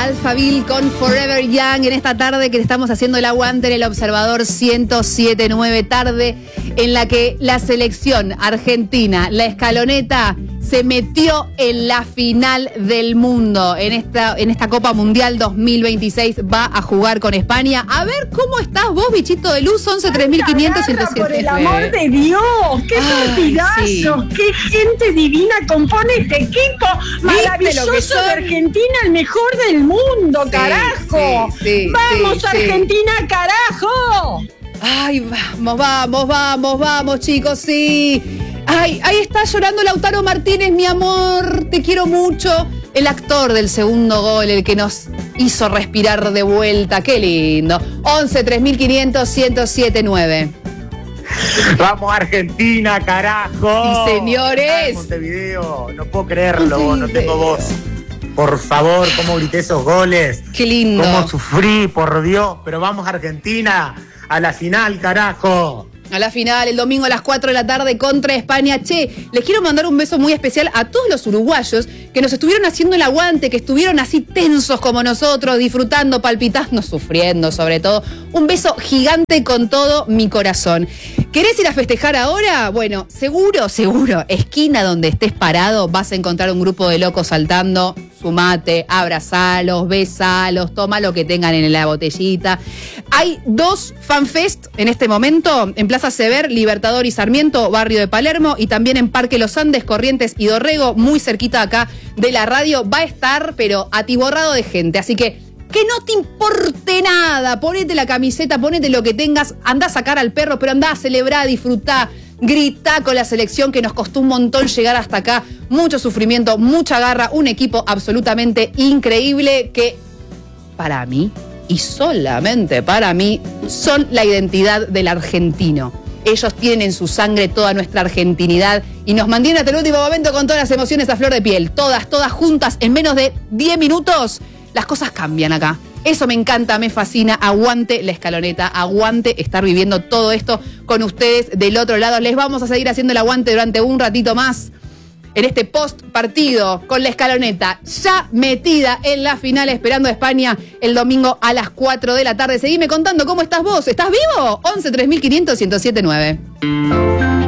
Alphaville con Forever Young en esta tarde que estamos haciendo el aguante en el Observador 107.9, tarde en la que la selección argentina, la escaloneta, se metió en la final del mundo en esta Copa Mundial 2026. Va a jugar con España. A ver, ¿cómo estás vos, bichito de luz? 11.3500. Por el amor de Dios, qué partidazos, sí. Qué gente divina compone este equipo maravilloso de Argentina, el mejor del mundo, sí, carajo. ¡Vamos, Argentina, carajo! Ay, vamos, chicos, sí. Ay, ahí está llorando Lautaro Martínez, mi amor, te quiero mucho. El actor del segundo gol, el que nos hizo respirar de vuelta, qué lindo. 11.3500-1079. Vamos Argentina, carajo. Sí, señores. Montevideo, no puedo creerlo, no tengo voz. Por favor, cómo grité esos goles. Qué lindo. Cómo sufrí, por Dios. Pero vamos Argentina, a la final, carajo. A la final, el domingo a las 4 de la tarde contra España. Che, les quiero mandar un beso muy especial a todos los uruguayos que nos estuvieron haciendo el aguante, que estuvieron así tensos como nosotros, disfrutando, palpitando, sufriendo sobre todo. Un beso gigante con todo mi corazón. ¿Querés ir a festejar ahora? Bueno, seguro, esquina donde estés parado, vas a encontrar un grupo de locos saltando. Sumate, abrazalos, besalos, toma lo que tengan en la botellita. Hay 2 fanfest en este momento, en Plaza Sever, Libertador y Sarmiento, barrio de Palermo, y también en Parque Los Andes, Corrientes y Dorrego, muy cerquita acá de la radio. Va a estar, pero atiborrado de gente, así que no te importe nada, ponete la camiseta, ponete lo que tengas, andá a sacar al perro, pero andá a celebrar, a disfrutar. Grita con la selección que nos costó un montón llegar hasta acá, mucho sufrimiento, mucha garra, un equipo absolutamente increíble que para mí, y solamente para mí, son la identidad del argentino. Ellos tienen en su sangre toda nuestra argentinidad y nos mantienen hasta el último momento con todas las emociones a flor de piel, todas juntas, en menos de 10 minutos, las cosas cambian acá. Eso me encanta, me fascina. Aguante la escaloneta, aguante estar viviendo todo esto con ustedes del otro lado. Les vamos a seguir haciendo el aguante durante un ratito más en este post partido con la escaloneta ya metida en la final, esperando a España el domingo a las 4 de la tarde. Seguime contando cómo estás vos. ¿Estás vivo? 11.3500-1079.